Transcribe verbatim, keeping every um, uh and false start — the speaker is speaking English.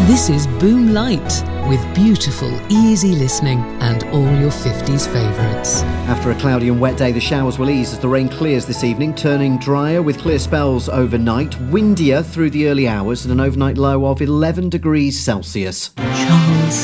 This is Boom Light, with beautiful, easy listening and all your fifties favourites. After a cloudy and wet day, the showers will ease as the rain clears this evening, turning drier with clear spells overnight, windier through the early hours and an overnight low of eleven degrees Celsius. Charles